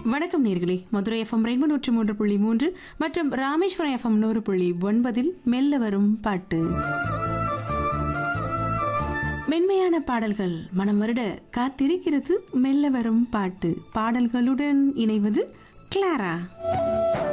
வணக்கம் நேர்களே. மதுரை எஃப்எம் 93.3 மற்றும் ராமேஸ்வரம் எஃப்எம் 100.9 மெல்ல வரும் பாட்டு. மென்மையான பாடல்கள் மனம் வருட காத்திருக்கிறது மெல்ல வரும் பாட்டு. பாடல்களுடன் இணைவது கிளாரா.